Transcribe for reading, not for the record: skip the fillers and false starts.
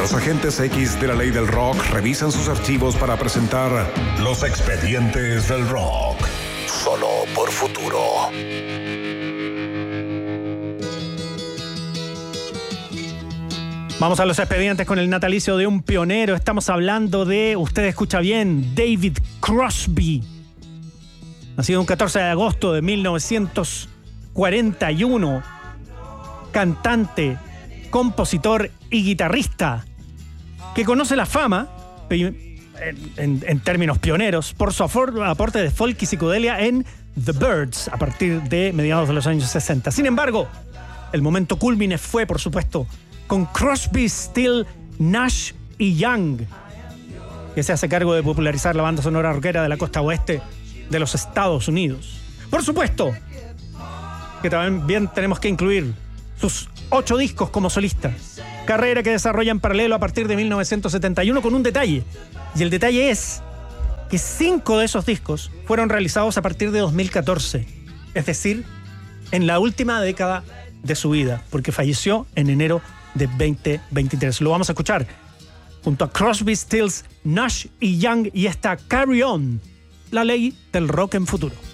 Los agentes X de la ley del rock revisan sus archivos para presentar Los Expedientes del Rock. Solo por Futuro. Vamos a los expedientes con el natalicio de un pionero. Estamos hablando de, usted escucha bien, David Crosby. Nacido un 14 de agosto de 1941. Cantante, compositor y guitarrista que conoce la fama, en términos pioneros, por su aporte de folk y psicodelia en The Byrds a partir de mediados de los años 60. Sin embargo, el momento cúlmine fue, por supuesto, con Crosby, Still, Nash y Young, que se hace cargo de popularizar la banda sonora rockera de la costa oeste de los Estados Unidos. Por supuesto que también tenemos que incluir sus 8 discos como solista, carrera que desarrolla en paralelo a partir de 1971 con un detalle, y el detalle es que 5 de esos discos fueron realizados a partir de 2014, es decir, en la última década de su vida, porque falleció en enero de 2023. Lo vamos a escuchar junto a Crosby, Stills, Nash y Young y esta Carry On, la ley del rock en futuro.